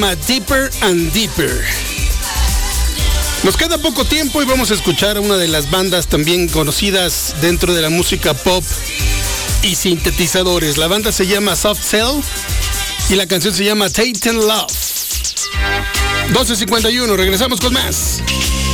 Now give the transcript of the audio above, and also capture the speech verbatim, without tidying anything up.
Deeper and Deeper. Nos queda poco tiempo y vamos a escuchar a una de las bandas también conocidas dentro de la música pop y sintetizadores. La banda se llama Soft Cell y la canción se llama Tate and Love. doce cincuenta y uno, regresamos con más.